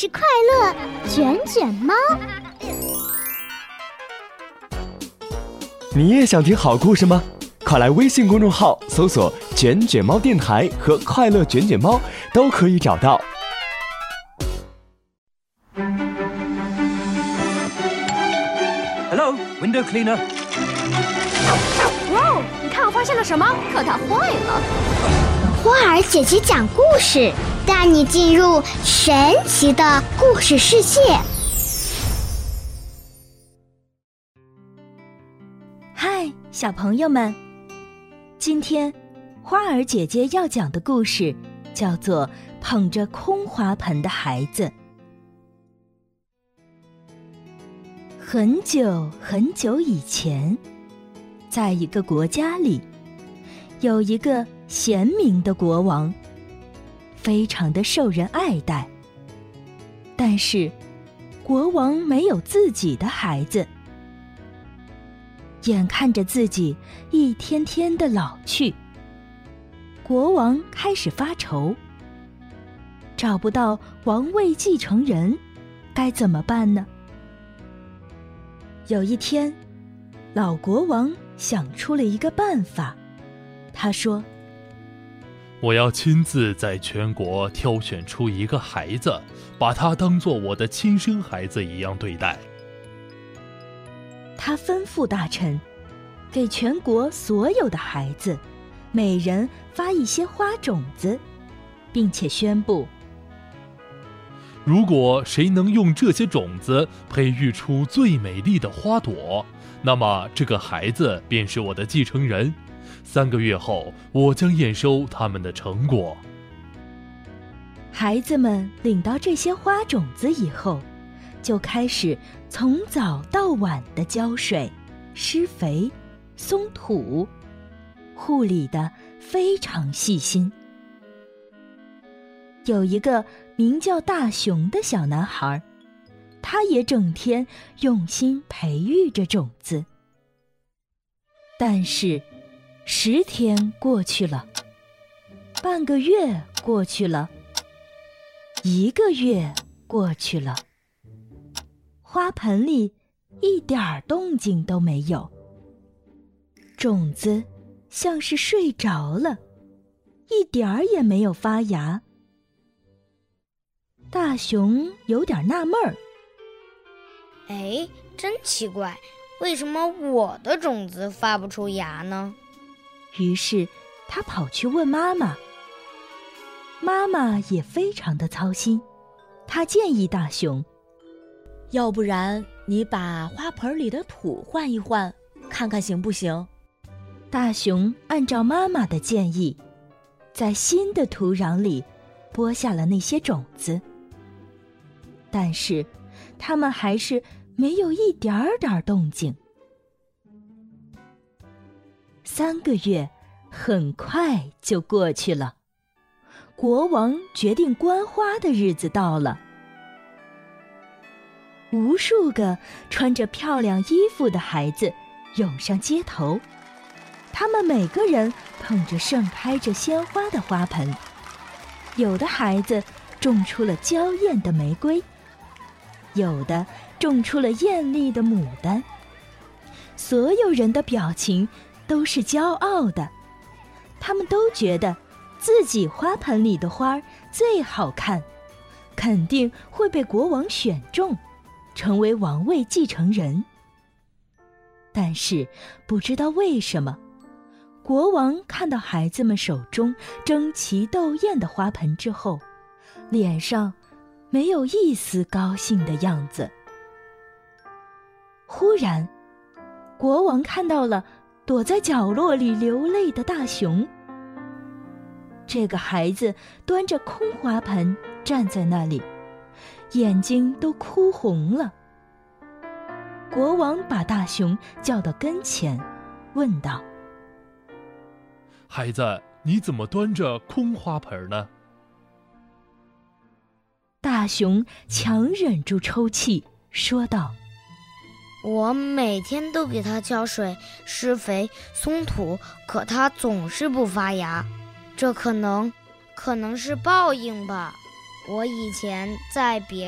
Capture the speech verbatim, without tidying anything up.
是快乐卷卷猫。 你也想听好故事吗？快来微信公众号搜索卷卷猫电台和快乐卷卷猫，都可以找到。 Hello, window cleaner. 哇哦，你看我发现了什么？可它坏了。 花儿姐姐讲故事，带你进入神奇的故事世界。 嗨，小朋友们，今天花儿姐姐要讲的故事叫做《捧着空花盆的孩子》。很久很久以前，在一个国家里，有一个贤明的国王，非常的受人爱戴。但是，国王没有自己的孩子，眼看着自己一天天的老去，国王开始发愁，找不到王位继承人，该怎么办呢？有一天，老国王想出了一个办法。他说： 我要亲自在全国挑选出一个孩子，把他当作我的亲生孩子一样对待。 他吩咐大臣，给全国所有的孩子，每人发一些花种子，并且宣布， 如果谁能用这些种子培育出最美丽的花朵，那么这个孩子便是我的继承人。三个月后，我将验收他们的成果。 孩子们领到这些花种子以后，就开始从早到晚的浇水、施肥、松土，护理得非常细心。有一个名叫大熊的小男孩，他也整天用心培育着种子。但是十天过去了，半个月过去了，一个月过去了，花盆里一点儿动静都没有，种子像是睡着了，一点儿也没有发芽。大熊有点纳闷儿， 哎，真奇怪，为什么我的种子发不出芽呢？ 于是他跑去问妈妈。妈妈也非常的操心，她建议大熊， 要不然你把花盆里的土换一换，看看行不行？ 大熊按照妈妈的建议，在新的土壤里播下了那些种子。但是它们还是没有一点儿点儿动静。三个月很快就过去了，国王决定观花的日子到了。无数个穿着漂亮衣服的孩子涌上街头，他们每个人捧着盛开着鲜花的花盆，有的孩子种出了娇艳的玫瑰，有的种出了艳丽的牡丹。所有人的表情都是骄傲的，他们都觉得自己花盆里的花最好看，肯定会被国王选中，成为王位继承人。但是不知道为什么，国王看到孩子们手中争奇斗艳的花盆之后，脸上没有一丝高兴的样子。忽然，国王看到了躲在角落里流泪的大熊。这个孩子端着空花盆站在那里，眼睛都哭红了。国王把大熊叫到跟前，问道： 孩子，你怎么端着空花盆呢？ 大熊强忍住抽泣，说道： 我每天都给它浇水、施肥、松土，可它总是不发芽。这可能，可能是报应吧。我以前在别